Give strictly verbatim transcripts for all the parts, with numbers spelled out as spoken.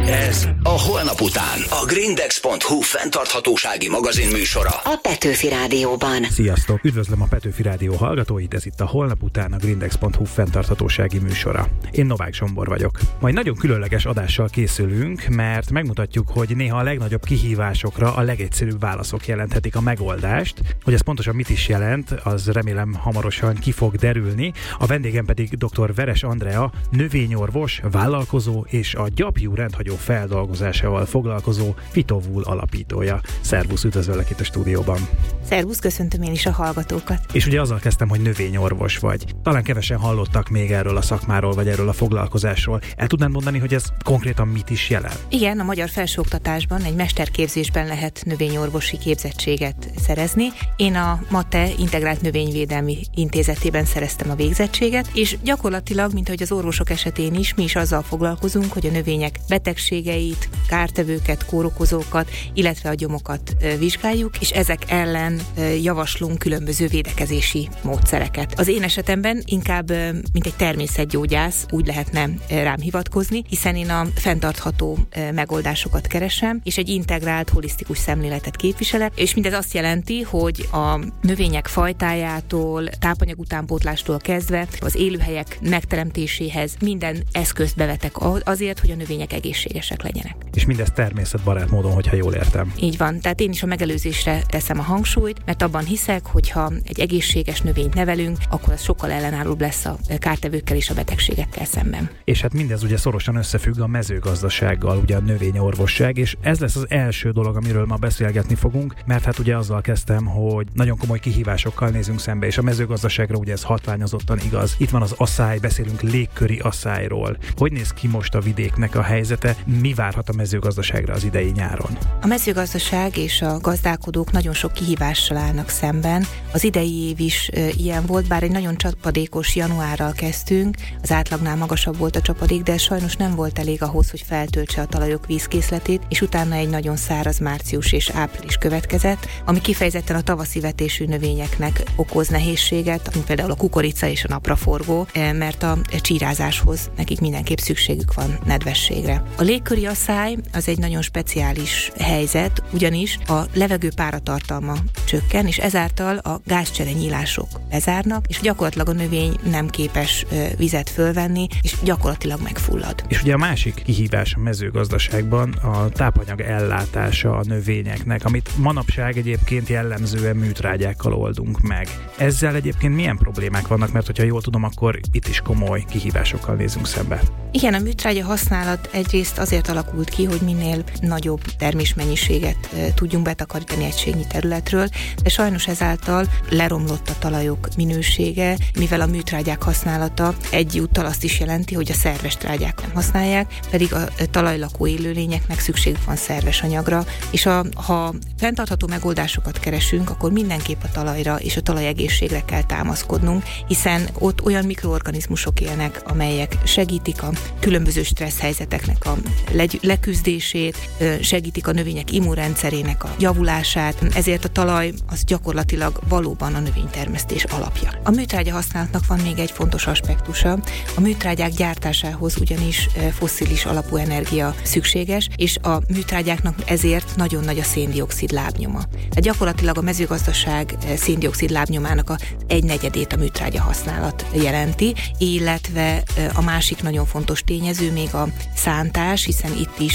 Ez a Holnap után. A Grindex pont hu fenntarthatósági magazin műsora. A Petőfi Rádióban. Sziasztok! Üdvözlöm a Petőfi Rádió hallgatóit, ez itt a Holnap után a Grindex pont hu fenntarthatósági műsora. Én Novák Zsombor vagyok. Majd nagyon különleges adással készülünk, mert megmutatjuk, hogy néha a legnagyobb kihívásokra a legegyszerűbb válaszok jelenthetik a megoldást. Hogy ez pontosan mit is jelent, az remélem hamarosan ki fog derülni. A vendégem pedig dr. Veres Andrea, növényorvos, vállalkozó és a gyapjú rendhagyó feldolgozásával foglalkozó Fitovul alapítója. Szervusz, üdvözöllek itt a stúdióban. Szervusz, köszöntöm én is a hallgatókat. És ugye azzal kezdtem, hogy növényorvos vagy. Talán kevesen hallottak még erről a szakmáról, vagy erről a foglalkozásról. El tudnád mondani, hogy ez konkrétan mit is jelent? Igen, a magyar felsőoktatásban egy mesterképzésben lehet növényorvosi képzettséget szerezni. Én a MATE Integrált Növényvédelmi Intézetében szereztem a végzettséget, és gyakorlatilag, mint ahogy az orvosok esetén is, mi is azzal foglalkozunk, hogy a növények betegségeit, kártevőket, kórokozókat, illetve a gyomokat vizsgáljuk, és ezek ellen javaslunk különböző védekezési módszereket. Az én esetemben inkább, mint egy természetgyógyász, úgy lehetne rám hivatkozni, hiszen én a fenntartható megoldásokat keresem, és egy integrált, holisztikus szemléletet képviselek, és mindez azt jelenti, hogy a növények fajtájától, tápanyag utánpótlástól kezdve az élőhelyek megteremtéséhez minden eszközt bevetek azért, hogy a növények egészségesek legyenek. És mindez természetbarát módon, hogyha jól értem. Így van, tehát én is a megelőzésre teszem a hangsúlyt, mert abban hiszek, hogyha egy egészséges növényt nevelünk, akkor az sokkal ellenállóbb lesz a kártevőkkel és a betegségekkel szemben. És hát mindez ugye szorosan összefügg a mezőgazdasággal, ugye a növényorvosság, és ez lesz az első dolog, amiről ma beszélgetni fogunk, mert hát ugye azzal kezdtem, hogy nagyon komoly kihívásokkal nézünk szembe, és a mezőgazdaságra ugye ez hatványozottan igaz. Itt van az asszály, beszélünk légköri asszályról. Hogy néz ki most a vidéknek a helyzete? Mi várhat a mezőgazdaságra az idei nyáron? A mezőgazdaság és a gazdálkodók nagyon sok kihívással állnak szemben. Az idei év is e, ilyen volt, bár egy nagyon csapadékos januárral kezdtünk, az átlagnál magasabb volt a csapadék, de sajnos nem volt elég ahhoz, hogy feltöltse a talajok vízkészletét, és utána egy nagyon száraz március és április következett, ami kifejezetten a tavaszi vetésű növényeknek okoz nehézséget, mint például a kukorica és a napraforgó, e, mert a csírázáshoz nekik mindenképp szükségük van nedvességre. A légköri asszály az egy nagyon speciális helyzet, ugyanis a levegő páratartalma csökken, és ezáltal a gázcserenyílások bezárnak, és gyakorlatilag a növény nem képes vizet fölvenni, és gyakorlatilag megfullad. És ugye a másik kihívás a mezőgazdaságban a tápanyag ellátása a növényeknek, amit manapság egyébként jellemzően műtrágyákkal oldunk meg. Ezzel egyébként milyen problémák vannak, mert hogyha jól tudom, akkor itt is komoly kihívásokkal nézünk szembe. Igen, a műtrágya használat egyrészt azért alakult ki, hogy minél nagyobb termésmennyiséget e, tudjunk betakarítani egységnyi területről, de sajnos ezáltal leromlott a talajok minősége, mivel a műtrágyák használata egyúttal azt is jelenti, hogy a szerves trágyák nem használják, pedig a talajlakó élőlényeknek szükségük van szerves anyagra, és a, ha fenntartható megoldásokat keresünk, akkor mindenképp a talajra és a talajegészségre kell támaszkodnunk, hiszen ott olyan mikroorganizmusok élnek, amelyek segítik a különböző stressz helyzeteknek a leküzdését, segítik a növények immunrendszerének a javulását, ezért a talaj az gyakorlatilag valóban a növénytermesztés alapja. A műtrágya használatnak van még egy fontos aspektusa. A műtrágyák gyártásához ugyanis fosszilis alapú energia szükséges, és a műtrágyáknak ezért nagyon nagy a széndioxid lábnyoma. Tehát gyakorlatilag a mezőgazdaság széndioxid lábnyomának a egy negyedét a műtrágya használat jelenti, illetve a másik nagyon fontos tényező még a szántás, hiszen itt is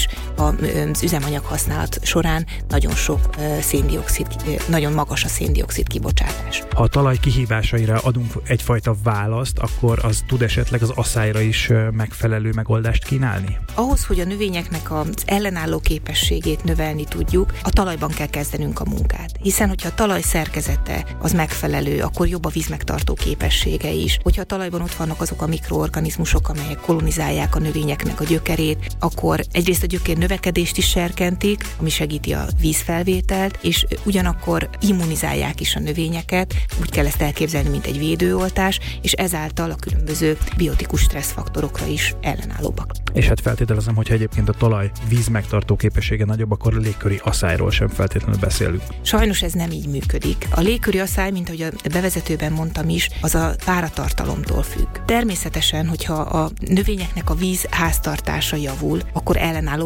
az üzemanyag használat során nagyon sok széndioxid, nagyon magas a széndioxid kibocsátás. Ha a talaj kihívásaira adunk egyfajta választ, akkor az tud esetleg az asszályra is megfelelő megoldást kínálni? Ahhoz, hogy a növényeknek az ellenálló képességét növelni tudjuk, a talajban kell kezdenünk a munkát. Hiszen, hogyha a talaj szerkezete az megfelelő, akkor jobb a vízmegtartó képessége is. Hogyha a talajban ott vannak azok a mikroorganizmusok, amelyek kolonizálják a növényeknek a gyökerét, akkor egyrészt a gyökér növekedést is serkentik, ami segíti a vízfelvételt, és ugyanakkor immunizálják is a növényeket, úgy kell ezt elképzelni, mint egy védőoltás, és ezáltal a különböző biotikus stresszfaktorokra is ellenállóbbak. És hát feltételezem, hogyha egyébként a talaj vízmegtartó képessége nagyobb, akkor a légköri asszályról sem feltétlenül beszélünk. Sajnos ez nem így működik. A légköri asszály, mint ahogy a bevezetőben mondtam is, az a páratartalomtól függ. Természetesen, hogyha a növényeknek a víz háztartása javul, akkor ellenállóbb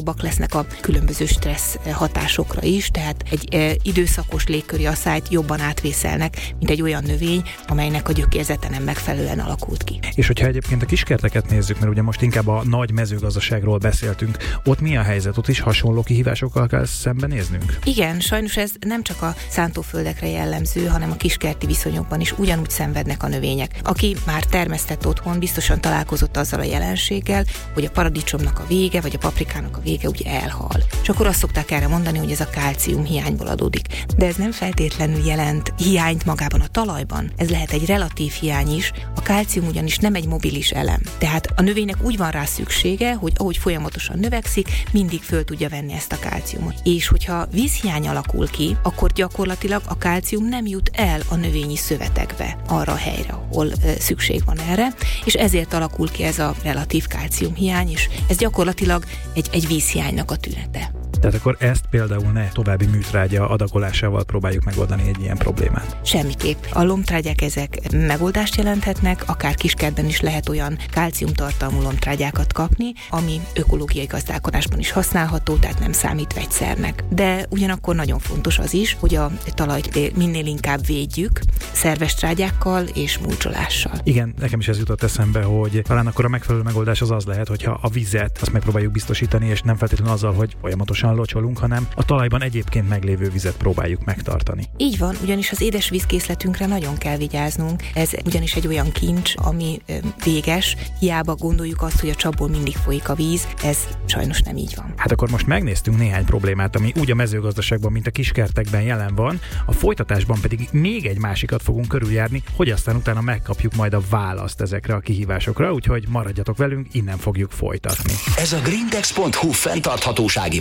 vonzóbbak lesznek a különböző stressz hatásokra is, tehát egy e, időszakos légköri asszályt jobban átvészelnek, mint egy olyan növény, amelynek a gyökérzete nem megfelelően alakult ki. És hogyha egyébként a kiskerteket nézzük, mert ugye most inkább a nagy mezőgazdaságról beszéltünk, ott mi a helyzet? Ott is hasonló kihívásokkal kell szembenéznünk? Igen, sajnos ez nem csak a szántóföldekre jellemző, hanem a kiskerti viszonyokban is ugyanúgy szenvednek a növények. Aki már termesztett otthon, biztosan találkozott azzal a jelenséggel, hogy a paradicsomnak a vége, vagy a paprikának a vége ugye elhal. És akkor azt szokták erre mondani, hogy ez a kálcium hiányból adódik. De ez nem feltétlenül jelent hiányt magában a talajban. Ez lehet egy relatív hiány is. A kálcium ugyanis nem egy mobilis elem. Tehát a növénynek úgy van rá szüksége, hogy ahogy folyamatosan növekszik, mindig föl tudja venni ezt a kálciumot. És hogyha vízhiány alakul ki, akkor gyakorlatilag a kálcium nem jut el a növényi szövetekbe, arra a helyre, ahol e, szükség van erre, és ezért alakul ki ez a relatív kálciumhiány, és ez gyakorlatilag egy, egy vízhiánynak a tünete. Tehát akkor ezt például ne további műtrágya adagolásával próbáljuk megoldani egy ilyen problémát. Semmiképp. A lombtrágyák ezek megoldást jelenthetnek, akár kiskertben is lehet olyan kálciumtartalmú lombtrágyákat kapni, ami ökológiai gazdálkodásban is használható, tehát nem számít vegyszernek. De ugyanakkor nagyon fontos az is, hogy a talajt minél inkább védjük szerves trágyákkal és mulcsolással. Igen, nekem is ez jutott eszembe, hogy talán akkor a megfelelő megoldás az az lehet, hogyha a vizet azt megpróbáljuk biztosítani, és nem feltétlenül azzal, hogy folyamatosan locsolunk, hanem a talajban egyébként meglévő vizet próbáljuk megtartani. Így van, ugyanis az édesvízkészletünkre nagyon kell vigyáznunk. Ez ugyanis egy olyan kincs, ami véges. Hiába gondoljuk azt, hogy a csapból mindig folyik a víz, ez sajnos nem így van. Hát akkor most megnéztünk néhány problémát, ami úgy a mezőgazdaságban, mint a kiskertekben jelen van, a folytatásban pedig még egy másikat fogunk körüljárni, hogy aztán utána megkapjuk majd a választ ezekre a kihívásokra, úgyhogy maradjatok velünk, innen fogjuk folytatni. Ez a grindex pont hu fenntarthatósági